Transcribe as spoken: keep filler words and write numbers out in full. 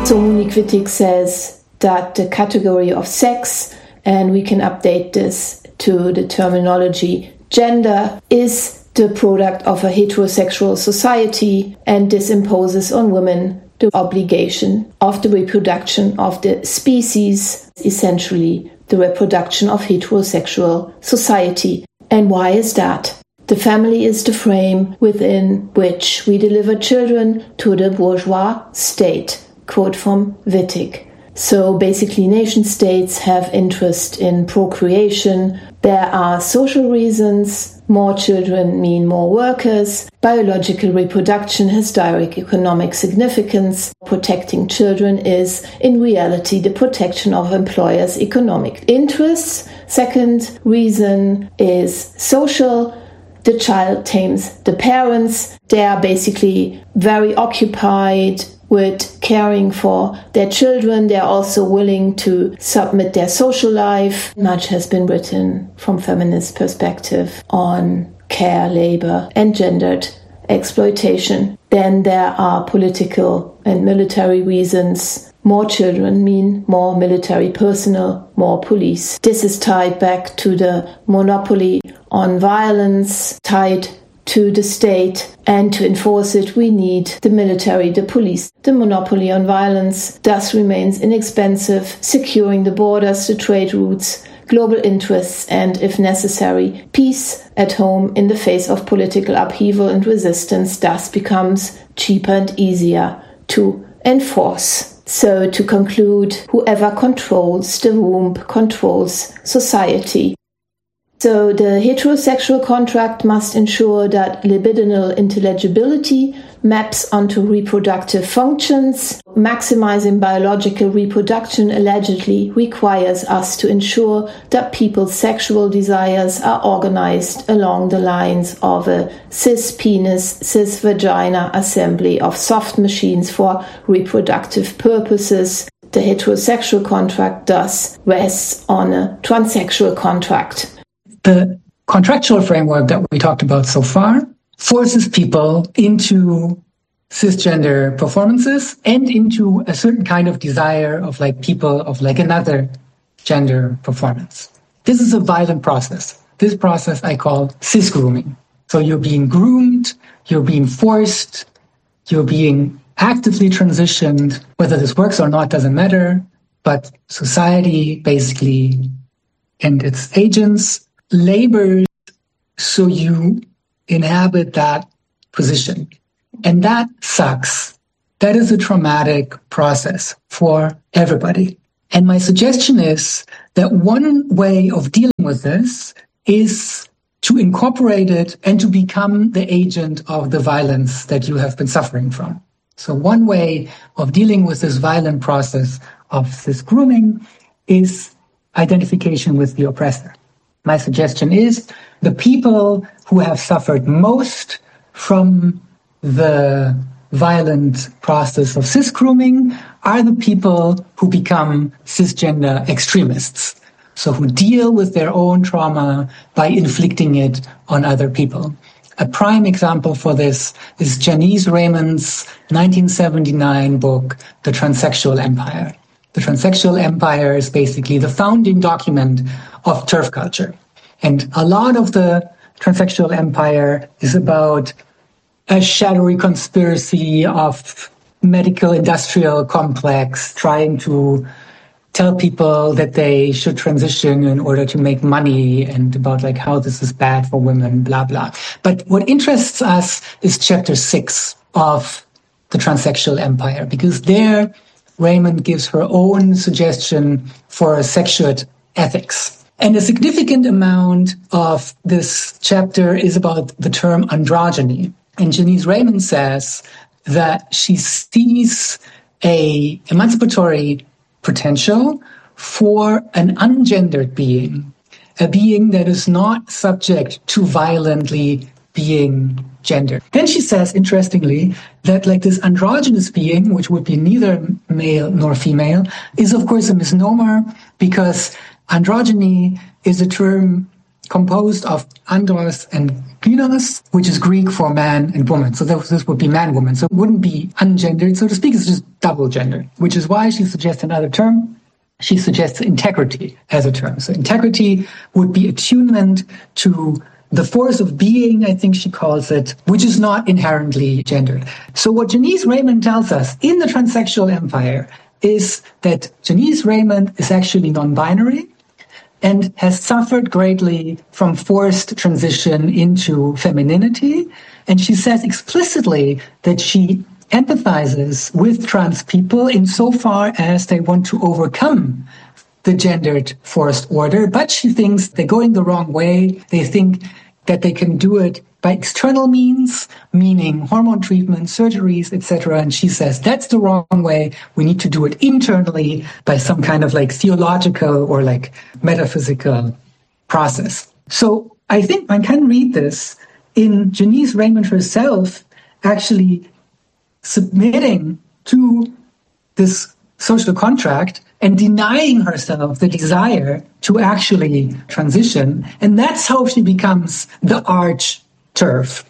So Monique Wittig says that the category of sex, and we can update this to the terminology gender, is the product of a heterosexual society, and this imposes on women the obligation of the reproduction of the species, essentially the reproduction of heterosexual society. And why is that? The family is the frame within which we deliver children to the bourgeois state. Quote from Wittig. So basically nation states have interest in procreation. There are social reasons. More children mean more workers. Biological reproduction has direct economic significance. Protecting children is, in reality, the protection of employers' economic interests. Second reason is social. The child tames the parents. They are basically very occupied with caring for their children. They're also willing to submit their social life. Much has been written from feminist perspective on care, labor, and gendered exploitation. Then there are political and military reasons. More children mean more military personnel, more police. This is tied back to the monopoly on violence, tied to the state, and to enforce it we need the military, the police. The monopoly on violence thus remains inexpensive, securing the borders, the trade routes, global interests, and, if necessary, peace at home in the face of political upheaval and resistance thus becomes cheaper and easier to enforce. So, to conclude, whoever controls the womb controls society. So the heterosexual contract must ensure that libidinal intelligibility maps onto reproductive functions. Maximizing biological reproduction allegedly requires us to ensure that people's sexual desires are organized along the lines of a cis-penis, cis-vagina assembly of soft machines for reproductive purposes. The heterosexual contract thus rests on a transsexual contract. The contractual framework that we talked about so far forces people into cisgender performances and into a certain kind of desire of like people of like another gender performance. This is a violent process. This process I call cis-grooming. So you're being groomed, you're being forced, you're being actively transitioned. Whether this works or not doesn't matter, but society basically and its agents labors so you inhabit that position. And that sucks. That is a traumatic process for everybody. And my suggestion is that one way of dealing with this is to incorporate it and to become the agent of the violence that you have been suffering from. So one way of dealing with this violent process of this grooming is identification with the oppressor. My suggestion is the people who have suffered most from the violent process of cis-grooming are the people who become cisgender extremists. So who deal with their own trauma by inflicting it on other people. A prime example for this is Janice Raymond's nineteen seventy-nine book, The Transsexual Empire. The Transsexual Empire is basically the founding document of TERF culture. And a lot of the Transsexual Empire is about a shadowy conspiracy of medical industrial complex trying to tell people that they should transition in order to make money and about like how this is bad for women, blah, blah. But what interests us is chapter six of The Transsexual Empire, because there Raymond gives her own suggestion for sexual ethics. And a significant amount of this chapter is about the term androgyny. And Janice Raymond says that she sees a emancipatory potential for an ungendered being, a being that is not subject to violently being gendered. Then she says, interestingly, that like this androgynous being, which would be neither male nor female, is of course a misnomer because androgyny is a term composed of andros and pinos, which is Greek for man and woman. So this would be man-woman. So it wouldn't be ungendered, so to speak. It's just double gender, which is why she suggests another term. She suggests integrity as a term. So integrity would be attunement to the force of being, I think she calls it, which is not inherently gendered. So what Janice Raymond tells us in the transsexual empire is that Janice Raymond is actually non-binary and has suffered greatly from forced transition into femininity. And she says explicitly that she empathizes with trans people insofar as they want to overcome the gendered forced order, but she thinks they're going the wrong way. They think that they can do it by external means, meaning hormone treatment, surgeries, et cetera. And she says that's the wrong way. We need to do it internally by some kind of like theological or like metaphysical process. So I think one can read this in Janice Raymond herself actually submitting to this social contract and denying herself the desire to actually transition. And that's how she becomes the arch TERF.